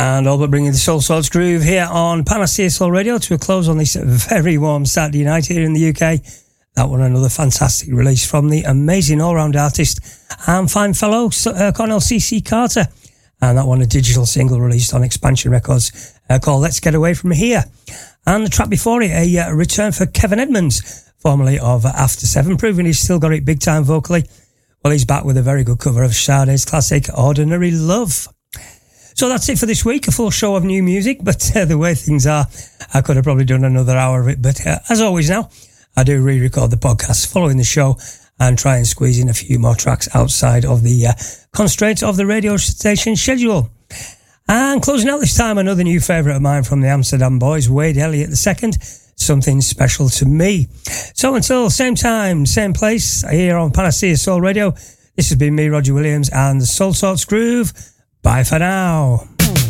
And all but bringing the Soul Sorts groove here on Panacea Soul Radio to a close on this very warm Saturday night here in the UK. That one, another fantastic release from the amazing all-round artist and fine fellow Cornell C.C. Carter. And that one, a digital single released on Expansion Records called Let's Get Away From Here. And the track before it, a return for Kevin Edmonds, formerly of After Seven, proving he's still got it big time vocally. Well, he's back with a very good cover of Sade's classic Ordinary Love. So that's it for this week, a full show of new music, but the way things are, I could have probably done another hour of it. But as always now, I do re-record the podcast following the show and try and squeeze in a few more tracks outside of the constraints of the radio station schedule. And closing out this time, another new favourite of mine from the Amsterdam boys, Wade Elliott II, Something Special to Me. So until same time, same place, here on Panacea Soul Radio, this has been me, Roger Williams, and the Soul Sorts Groove. Bye for now.